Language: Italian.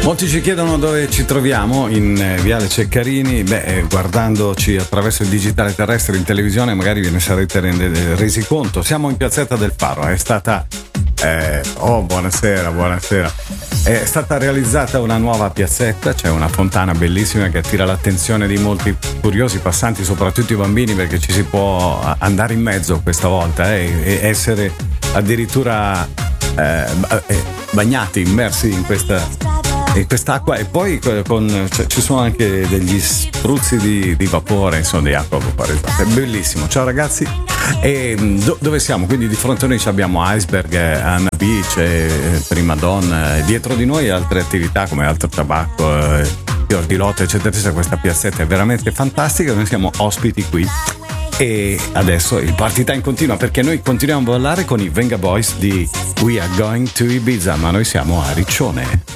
Molti ci chiedono dove ci troviamo, in Viale Ceccarini. Guardandoci attraverso il digitale terrestre in televisione magari ve ne sarete resi conto. Siamo in Piazzetta del Faro. È stata buonasera. È stata realizzata una nuova piazzetta, c'è una fontana bellissima che attira l'attenzione di molti curiosi passanti, soprattutto i bambini, perché ci si può andare in mezzo questa volta e essere addirittura bagnati, immersi in quest'acqua, e poi ci sono anche degli spruzzi di vapore, insomma di acqua vaporizzata. È bellissimo. Ciao ragazzi. E dove siamo? Quindi di fronte a noi abbiamo Iceberg, Anna Beach, Prima Donna, dietro di noi altre attività come Altro Tabacco, Fior di Lotte, eccetera, eccetera. Questa piazzetta è veramente fantastica, noi siamo ospiti qui e adesso il party time continua, perché noi continuiamo a ballare con i Venga Boys di We Are Going to Ibiza, ma noi siamo a Riccione.